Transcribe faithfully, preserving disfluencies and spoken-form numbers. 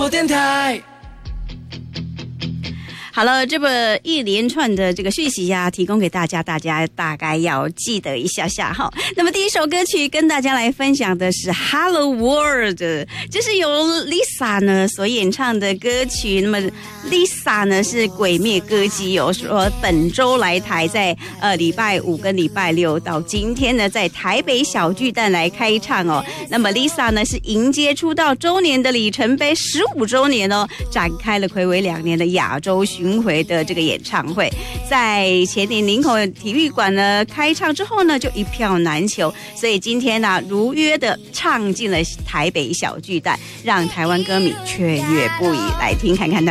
电台。 好了，这么一连串的这个讯息呀、啊，提供给大家，大家大概要记得一下下哈。那么第一首歌曲跟大家来分享的是《Hello World》，这是由 Lisa 呢所演唱的歌曲。那么 Lisa 呢是鬼灭歌姬哦，说本周来台在呃礼拜五跟礼拜六到今天呢，在台北小巨蛋来开唱哦。那么 Lisa 呢是迎接出道周年的里程碑十五周年哦，展开了睽违两年的亚洲巡回的这个演唱会，在前年林口体育馆呢开唱之后呢，就一票难求，所以今天呢、啊、如约的唱进了台北小巨蛋，让台湾歌迷雀跃不已。来听看看他